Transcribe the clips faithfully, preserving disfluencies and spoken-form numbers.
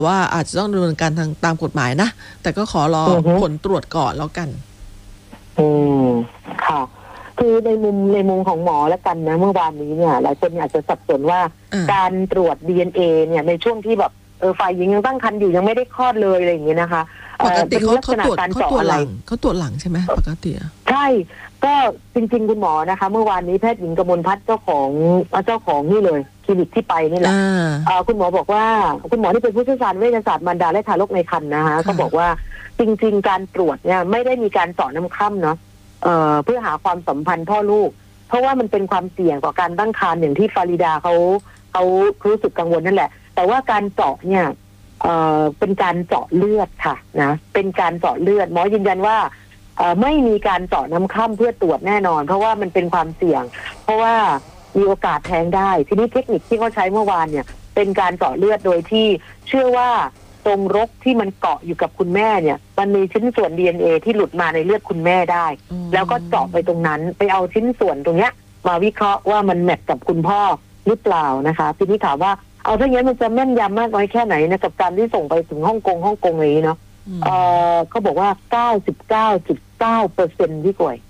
ว่าอาจจะต้องดำเนินการทางตามกฎหมายนะแต่ก็ขอรอผลตรวจก่อนแล้วกันอืมค่ะคือในมุมในมุมของหมอแล้วกันนะเมื่อวานนี้เนี่ยหลายคนอาจจะสับสนว่าการตรวจ ดี เอ็น เอ เนี่ยในช่วงที่แบบเออฝ่ายหญิงยังตั้งครรภ์อยู่ยังไม่ได้คลอดเลยอะไรอย่างเงี้ยนะคะปกติเขาเขาตรวจเขาตรวจหลังเขาตรวจหลังใช่ไหมปกติใช่ก็จริงๆคุณหมอนะคะเมื่อวานนี้แพทย์หญิงกมลพัฒน์เจ้าของเจ้าของนี่เลยคลินิกที่ไปนี่แหละคุณหมอบอกว่าคุณหมอที่เป็นผู้เชี่ยวชาญเวชศาสตร์มารดาและทารกในครรภ์นะคะก็บอกว่าจริงๆการตรวจเนี่ยไม่ได้มีการเจาะน้ำคร่ำเนาะเอ่อเพื่อหาความสัมพันธ์พ่อลูกเพราะว่ามันเป็นความเสี่ยงต่อการตั้งครรภ์อย่างที่ฟาริดาเขาเขารู้สึกกังวลนั่นแหละแต่ว่าการเจาะเนี่ยเอ่อเป็นการเจาะเลือดค่ะนะเป็นการเจาะเลือดหมอยืนยันว่าเอ่อไม่มีการเจาะน้ำคร่ำเพื่อตรวจแน่นอนเพราะว่ามันเป็นความเสี่ยงเพราะว่ามีโอกาสแท้งได้ทีนี้เทคนิคที่เขาใช้เมื่อวานเนี่ยเป็นการเจาะเลือดโดยที่เชื่อว่าตรงรกที่มันเกาะอยู่กับคุณแม่เนี่ยมันมีชิ้นส่วน ดี เอ็น เอ ที่หลุดมาในเลือดคุณแม่ได้แล้วก็เจาะไปตรงนั้นไปเอาชิ้นส่วนตรงเนี้ยมาวิเคราะห์ว่ามันแมทกับคุณพ่อหรือเปล่านะคะทีนี้ถามว่าเอาถ้าอย่างนี้มันจะแม่นยำมากน้อยแค่ไหนนะกับการที่ส่งไปถึงฮ่องกงฮ่องกงอะไรนี้เนาะเออเขาบอกว่า เก้าสิบเก้าจุดเก้าเปอร์เซ็นต์ ที่ป่วย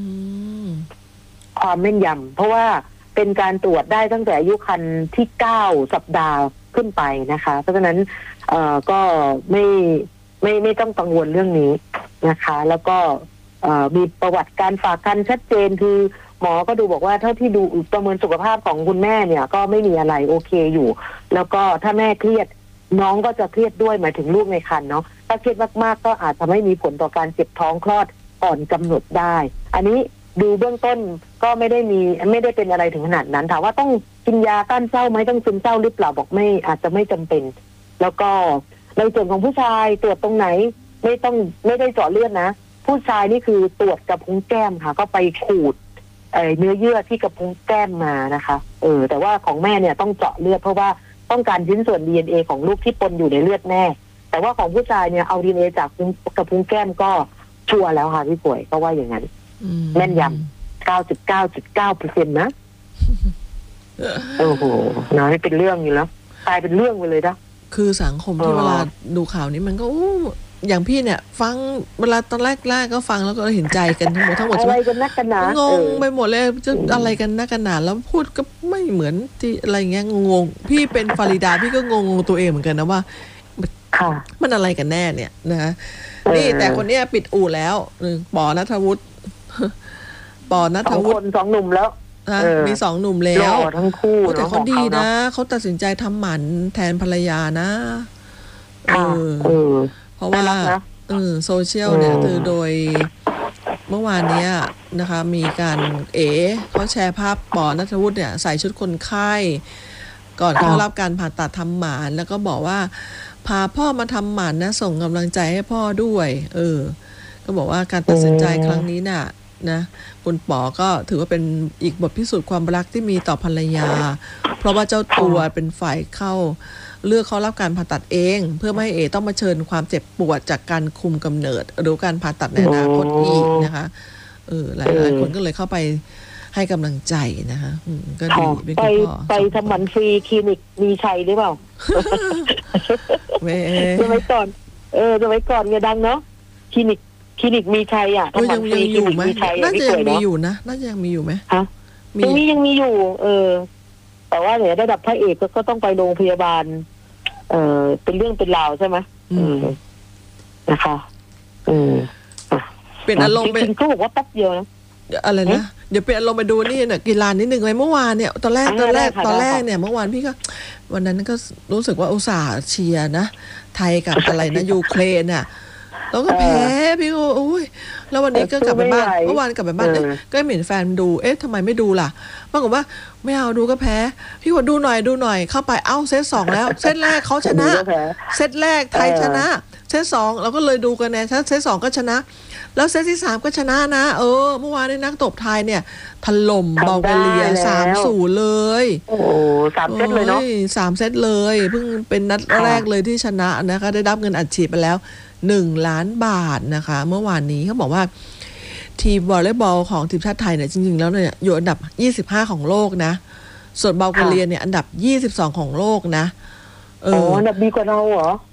ความแม่นยำเพราะว่าเป็นการตรวจได้ตั้งแต่อายุครรภ์ที่เก้าสัปดาห์ขึ้นไปนะคะเพราะฉะนั้นเอ่อก็ไม่ไม่ไม่ต้องกังวลเรื่องนี้นะคะแล้วก็มีประวัติการฝากครรภ์ชัดเจนคือหมอก็ดูบอกว่าเท่าที่ดูประเมินสุขภาพของคุณแม่เนี่ยก็ไม่มีอะไรโอเคอยู่แล้วก็ถ้าแม่เครียดน้องก็จะเครียดด้วยหมายถึงลูกในครรภ์เนาะถ้าเครียดมากๆก็อาจจะไม่มีผลต่อการเจ็บท้องคลอดก่อนกำหนดได้อันนี้ดูเบื้องต้นก็ไม่ได้มีไม่ได้เป็นอะไรถึงขนาดนั้นถามว่าต้องกินยาต้านเศร้าไหมต้องซึมเศร้าหรือเปล่าบอกไม่อาจจะไม่จำเป็นแล้วก็ในส่วนของผู้ชายตรวจตรงไหนไม่ต้องไม่ได้เจาะเลือดนะผู้ชายนี่คือตรวจกระพุ้งแก้มค่ะก็ไปขูดเนื้อเยื่อที่กระพุ้งแก้มมานะคะเออแต่ว่าของแม่เนี่ยต้องเจาะเลือดเพราะว่าต้องการชิ้นส่วน ดี เอ็น เอ ของลูกที่ปนอยู่ในเลือดแม่แต่ว่าของผู้ชายเนี่ยเอา ดี เอ็น เอ จากกระพุ้งแก้มก็ชัวร์แล้วค่ะพี่ป่วยก็ว่าอย่างนั้นแม่นยำ เก้าสิบเก้าจุดเก้าเปอร์เซ็นต์ นะโอ้โหน้อยเป็นเรื่องอยู่แล้วกลายเป็นเรื่องไปเลยนะคือสังคมที่เวลาดูข่าวนี้มันก็อย่างพี่เนี่ยฟังเวลาตอนแรกแรกก็ฟังแล้วก็เห็นใจกันทั้งหมดทั้งหมดอะไรกันนักกันหนางงไปหมดเลยจะอะไรกันนักกันหนาแล้วพูดก็ไม่เหมือนที่อะไรเงี้ยงงพี่เป็นฟาริดาพี่ก็งงตัวเองเหมือนกันนะว่ามันอะไรกันแน่เนี่ยนะนี่แต่คนนี้ปิดอู่แล้วปอณัฐวุฒิปอณัฐวุฒิสองหนุ่มแล้วมีสองหนุ่มแล้วทั้งคู่แต่เขาดีนะเขาตัดสินใจทำหมันแทนภรรยานะเออเพราะว่าเออโซเชียลเนี่ยคือโดยเมื่อวานนี้นะคะมีการเอ๋เขาแชร์ภาพปอณัฐวุฒิเนี่ยใส่ชุดคนไข้ก่อนเข้ารับการผ่าตัดทำหมันแล้วก็บอกว่าพาพ่อมาทำหมันนะส่งกำลังใจให้พ่อด้วยเออก็บอกว่าการตัดสินใจครั้งนี้น่ะนะคุณป๋อก็ถือว่าเป็นอีกบทพิสูจน์ความรักที่มีต่อภรรยาเพราะว่าเจ้าตัวเป็นฝ่ายเข้าเลือกเขารับการผ่าตัดเองเพื่อไม่ให้เอต้องมาเชิญความเจ็บปวดจากการคุมกำเนิดหรือการผ่าตัดในอนาคตอีกนะคะเออหลายๆคนก็เลยเข้าไปให้กำลังใจนะคะก็ดีไปไปทำหมันฟรีคลินิกมีชัยหรือเปล่าจะไว้ก่อนเออจะไว้ก่อนไงดังเนาะคลินิกคลินิกมีชัยอ่ะยังยังอยู่ไหมน่าจะยังมีอยู่นะน่าจะยังมีอยู่ไหมฮะยังมียังมีอยู่เออแต่ว่าเนี่ยระดับพระเอกก็ต้องไปโรงพยาบาลเออเป็นเรื่องเป็นราวใช่ไหมนะคะอืมเป็นอารมณ์เป็นเขาบอกว่าแป๊บเดียวนะอะไรนะเดี๋ยวเปลี่ยนลงไปดูนี่เนี่ยกีฬานิดหนึ่งเลยเมื่อวานเนี่ยตอนแรกตอนแรกตอนแรกเนี่ยเมื่อวานพี่ก็วันนั้นก็รู้สึกว่าอุตส่าห์เชียร์นะไทยกับอะไรนะยูเครนน่ะแล้วก็แพ้พี่ก็โอ้ยแล้ววันนี้ก็กลับไปบ้านเมื่อวานกลับไปบ้านก็เห็นแฟนดูเอ๊ะทำไมไม่ดูล่ะปรากฏว่าไม่เอาดูก็แพ้พี่ก็ดูหน่อยดูหน่อยเข้าไปเอ้าเซตสองแล้วเซตแรกเขาชนะเซตแรกไทยชนะเซตสองเราก็เลยดูกันแน่เซตสองก็ชนะแล้วเซตที่สามก็ชนะนะเออเมื่อวานนี้นักตบไทยเนี่ยถล่มบัลแกเรียสามศูนย์เลยโอ้สามเซตเลยเนาะสามเซตเลยเพิ่งเป็นนัดแรกเลยที่ชนะนะคะได้รับเงินอัดฉีดไปแล้วหนึ่งล้านบาทนะคะเมื่อวานนี้เขาบอกว่าทีมวอลเลย์บอลของทีมชาติไทยเนี่ยจริงๆแล้วเนี่ยอยู่อันดับยี่สิบห้าของโลกนะส่วนบัลแกเรียเนี่ยอันดับยี่สิบสองของโลกนะเอออันดับดีกว่าเราเหรอ